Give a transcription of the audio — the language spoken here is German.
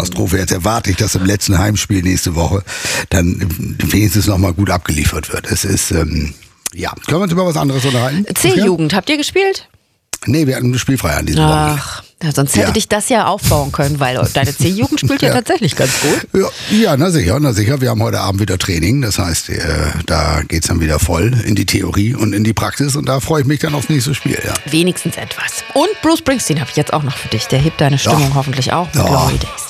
Vollkatastrophe. Jetzt erwarte ich, dass im letzten Heimspiel nächste Woche dann wenigstens nochmal gut abgeliefert wird. Es ist, können wir uns über was anderes unterhalten? C-Jugend, habt ihr gespielt? Nee, wir hatten eine Spielfrei an diesem Wochenende. Ach, sonst hätte dich das ja aufbauen können, weil deine C-Jugend spielt ja tatsächlich ganz gut. Ja, na sicher. Wir haben heute Abend wieder Training. Das heißt, da geht's dann wieder voll in die Theorie und in die Praxis. Und da freue ich mich dann aufs nächste Spiel. Ja. Wenigstens etwas. Und Bruce Springsteen habe ich jetzt auch noch für dich. Der hebt deine Stimmung hoffentlich auch mit Glory Days.